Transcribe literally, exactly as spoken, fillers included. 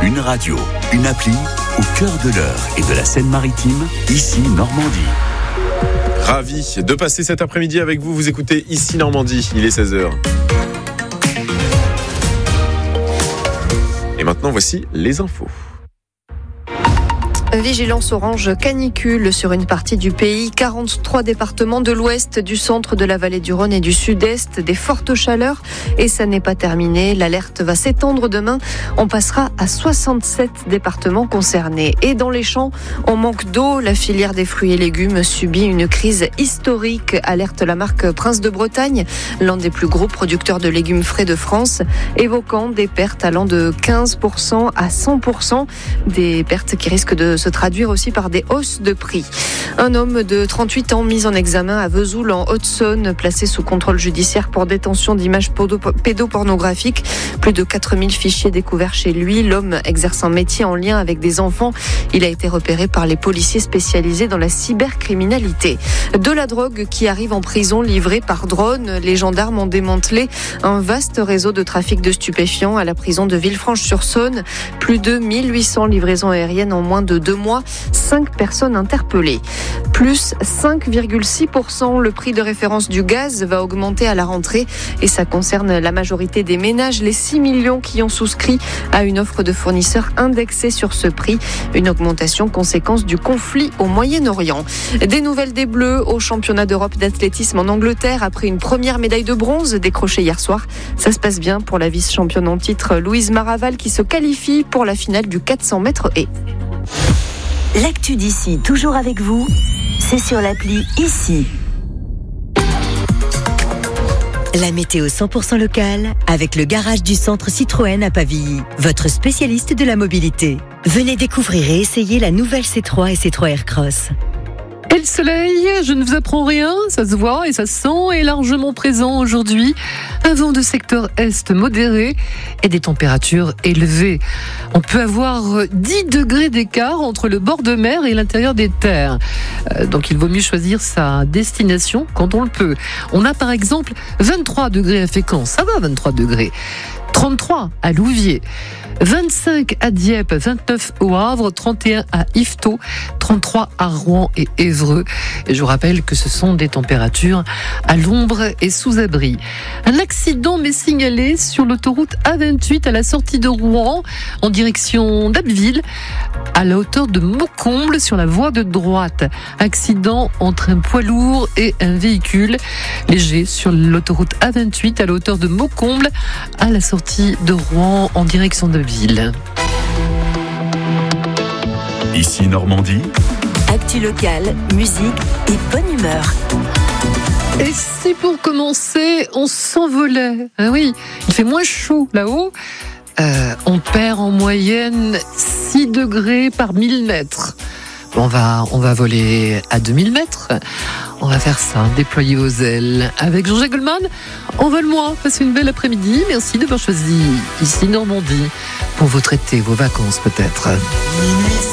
Une radio, une appli, au cœur de l'Eure et de la Seine-Maritime, ici Normandie. Ravi de passer cet après-midi avec vous. Vous écoutez Ici Normandie, il est seize heures. Et maintenant, voici les infos. Vigilance orange canicule sur une partie du pays. quarante-trois départements de l'ouest, du centre, de la vallée du Rhône et du sud-est. Des fortes chaleurs et ça n'est pas terminé. L'alerte va s'étendre demain. On passera à soixante-sept départements concernés. Et dans les champs, on manque d'eau. La filière des fruits et légumes subit une crise historique, alerte la marque Prince de Bretagne, l'un des plus gros producteurs de légumes frais de France, évoquant des pertes allant de quinze pour cent à cent pour cent. Des pertes qui risquent de se traduire aussi par des hausses de prix. Un homme de trente-huit ans mis en examen à Vesoul en Haute-Saône, placé sous contrôle judiciaire pour détention d'images pédopornographiques. Plus de quatre mille fichiers découverts chez lui. L'homme exerce un métier en lien avec des enfants. Il a été repéré par les policiers spécialisés dans la cybercriminalité. De la drogue qui arrive en prison livrée par drone. Les gendarmes ont démantelé un vaste réseau de trafic de stupéfiants à la prison de Villefranche-sur-Saône. Plus de mille huit cents livraisons aériennes en moins de deux mois, cinq personnes interpellées. Plus cinq virgule six pour cent, le prix de référence du gaz va augmenter à la rentrée et ça concerne la majorité des ménages, les six millions qui ont souscrit à une offre de fournisseurs indexée sur ce prix. Une augmentation conséquence du conflit au Moyen-Orient. Des nouvelles des Bleus au championnat d'Europe d'athlétisme en Angleterre après une première médaille de bronze décrochée hier soir. Ça se passe bien pour la vice-championne en titre Louise Maraval qui se qualifie pour la finale du quatre cents mètres haies. L'actu d'ici, toujours avec vous, c'est sur l'appli Ici. La météo cent pour cent locale avec le garage du centre Citroën à Pavilly, votre spécialiste de la mobilité. Venez découvrir et essayer la nouvelle C trois et C trois Aircross. Et le soleil, je ne vous apprends rien, ça se voit et ça se sent, est largement présent aujourd'hui. Un vent de secteur est modéré et des températures élevées. On peut avoir dix degrés d'écart entre le bord de mer et l'intérieur des terres. Donc il vaut mieux choisir sa destination quand on le peut. On a par exemple vingt-trois degrés à Fécamp, ça va vingt-trois degrés. trente-trois à Louviers, vingt-cinq à Dieppe, vingt-neuf au Havre, trente et un à Yvetot, trente-trois à Rouen et Évreux. Et je vous rappelle que ce sont des températures à l'ombre et sous abri. Un accident m'est signalé sur l'autoroute A vingt-huit à la sortie de Rouen en direction d'Abbeville à la hauteur de Maucomble sur la voie de droite. Accident entre un poids lourd et un véhicule léger sur l'autoroute A vingt-huit à la hauteur de Maucomble à la sortie de Rouen en direction d'Abbeville. Ici Normandie. Actu locale, musique et bonne humeur. Et si pour commencer, on s'envolait, ah oui, il fait moins chaud là-haut, euh, on perd en moyenne six degrés par mille mètres. On va, on va voler à deux mille mètres. On va faire ça, déployer vos ailes. Avec Jean-Jacques Goldman, on vole moins. Passez une belle après-midi. Merci d'avoir choisi Ici Normandie pour votre été, vos vacances peut-être.